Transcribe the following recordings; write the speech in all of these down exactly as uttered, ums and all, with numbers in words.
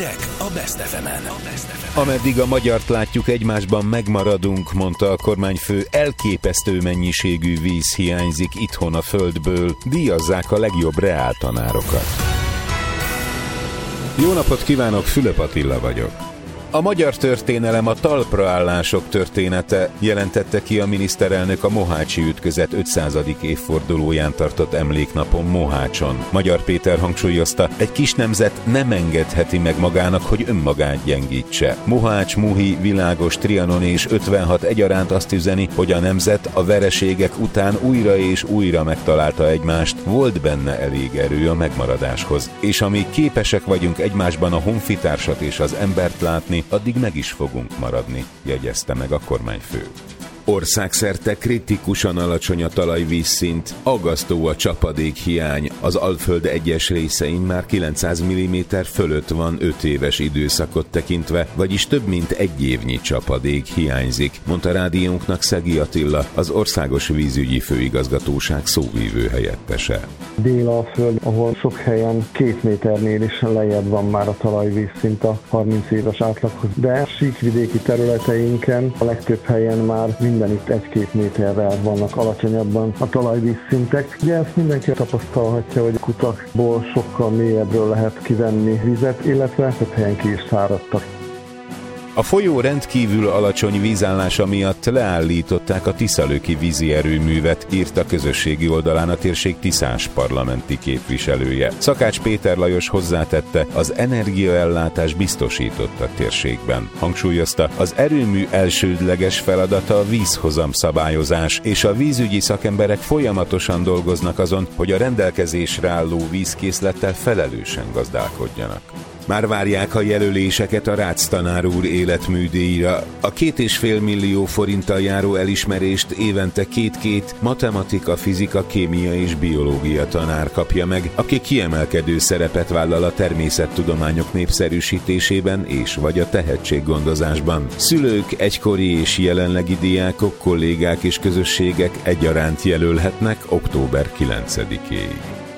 Hírek a Best ef emen. Ameddig a magyart látjuk, egymásban megmaradunk, mondta a kormányfő, elképesztő mennyiségű víz hiányzik itthon a földből, díjazzák a legjobb reáltanárokat. Jó napot kívánok, Fülöp Attila vagyok. A magyar történelem a talpraállások története, jelentette ki a miniszterelnök a mohácsi ütközet ötszázadik évfordulóján tartott emléknapon Mohácson. Magyar Péter hangsúlyozta, egy kis nemzet nem engedheti meg magának, hogy önmagát gyengítse. Mohács, Muhi, Világos, Trianon és ötvenhat egyaránt azt üzeni, hogy a nemzet a vereségek után újra és újra megtalálta egymást, volt benne elég erő a megmaradáshoz. És amíg képesek vagyunk egymásban a honfitársat és az embert látni, addig meg is fogunk maradni, jegyezte meg a kormányfő. Országszerte kritikusan alacsony a talajvízszint, aggasztó a csapadék hiány, az Alföld egyes részein már kilencszáz milliméter fölött van öt éves időszakot tekintve, vagyis több mint egy évnyi csapadék hiányzik, mondta rádiónknak Szegi Attila, az Országos Vízügyi Főigazgatóság szóvívő helyettese. Dél-Alföld, ahol sok helyen két méternél is lejjebb van már a talajvízszint a harminc éves átlaghoz, de síkvidéki területeinken a legtöbb helyen már mindenütt egy-két méterrel vannak alacsonyabban a talajvízszintek. Ugye ezt mindenki tapasztalhatja, hogy kutakból sokkal mélyebbről lehet kivenni vizet, illetve több helyen ki is száradtak. A folyó rendkívül alacsony vízállása miatt leállították a Tiszalöki vízi erőművet, írt a közösségi oldalán a térség tiszás parlamenti képviselője. Szakács Péter Lajos hozzátette, az energiaellátás biztosított a térségben. Hangsúlyozta, az erőmű elsődleges feladata a vízhozam szabályozás, és a vízügyi szakemberek folyamatosan dolgoznak azon, hogy a rendelkezésre álló vízkészlettel felelősen gazdálkodjanak. Már várják a jelöléseket a Rácz tanár úr életműdíjra. A két és fél millió forinttal járó elismerést évente két-két matematika, fizika, kémia és biológia tanár kapja meg, aki kiemelkedő szerepet vállal a természettudományok népszerűsítésében és vagy a tehetséggondozásban. Szülők, egykori és jelenlegi diákok, kollégák és közösségek egyaránt jelölhetnek október kilencedikéig.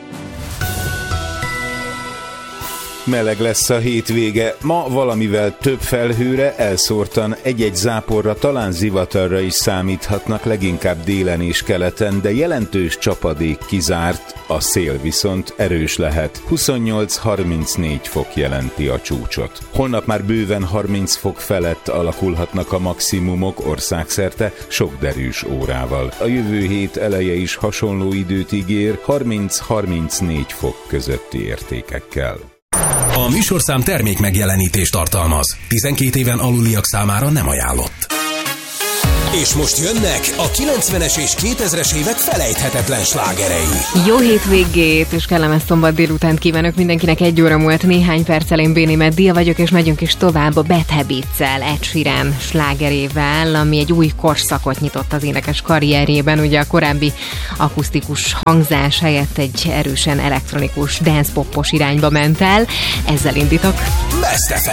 Meleg lesz a hétvége, ma valamivel több felhőre, elszórtan egy-egy záporra, talán zivatarra is számíthatnak, leginkább délen és keleten, de jelentős csapadék kizárt, a szél viszont erős lehet. huszonnyolc-harmincnégy fok jelenti a csúcsot. Holnap már bőven harminc fok felett alakulhatnak a maximumok országszerte, sok derűs órával. A jövő hét eleje is hasonló időt ígér, harminc-harmincnégy fok közötti értékekkel. A műsorszám termék megjelenítést tartalmaz. tizenkét éven aluliak számára nem ajánlott. És most jönnek a kilencvenes és kétezres évek felejthetetlen slágerei. Jó hétvégét és kellemes szombat délutánt kívánok mindenkinek. Egy óra múlt néhány perccel, én Béni Meddil vagyok, és megyünk is tovább a Bad Habits-el, Ed Sheeran slágerével, ami egy új korszakot nyitott az énekes karrierjében. Ugye a korábbi akusztikus hangzás helyett egy erősen elektronikus, dance-popos irányba ment el. Ezzel indítok. Best ef